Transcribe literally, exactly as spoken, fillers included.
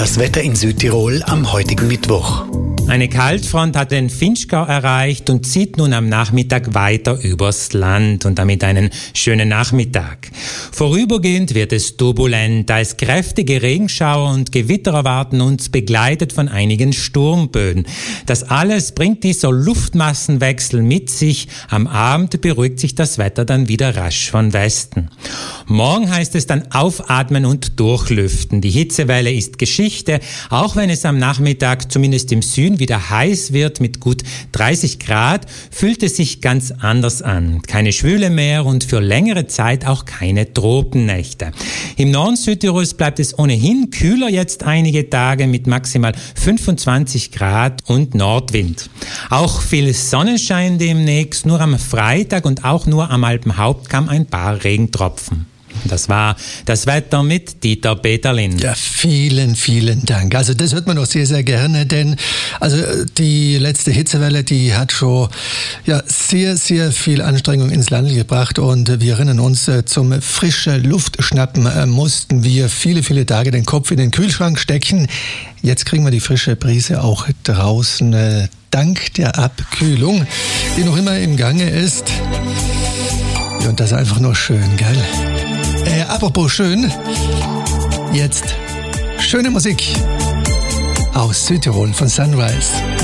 Das Wetter in Südtirol am heutigen Mittwoch. Eine Kaltfront hat den Vinschgau erreicht und zieht nun am Nachmittag weiter übers Land und damit einen schönen Nachmittag. Vorübergehend wird es turbulent, da es kräftige Regenschauer und Gewitter erwarten uns, begleitet von einigen Sturmböen. Das alles bringt dieser Luftmassenwechsel mit sich. Am Abend beruhigt sich das Wetter dann wieder rasch von Westen. Morgen heißt es dann aufatmen und durchlüften. Die Hitzewelle ist Geschichte, auch wenn es am Nachmittag zumindest im Süden wieder heiß wird mit gut dreißig Grad, fühlt es sich ganz anders an. Keine Schwüle mehr und für längere Zeit auch keine Tropennächte. Im Norden Südtirols bleibt es ohnehin kühler jetzt einige Tage mit maximal fünfundzwanzig Grad und Nordwind. Auch viel Sonnenschein demnächst, nur am Freitag und auch nur am Alpenhauptkamm ein paar Regentropfen. Das war das Wetter mit Dieter Peterlin. Ja, vielen, vielen Dank. Also das hört man doch sehr, sehr gerne, denn also die letzte Hitzewelle, die hat schon ja sehr, sehr viel Anstrengung ins Land gebracht und wir erinnern uns, zum frische Luft schnappen äh, mussten wir viele, viele Tage den Kopf in den Kühlschrank stecken. Jetzt kriegen wir die frische Brise auch draußen, äh, dank der Abkühlung, die noch immer im Gange ist. Ja, und das ist einfach nur schön, gell? Äh, apropos schön, jetzt schöne Musik aus Südtirol von Sunrise.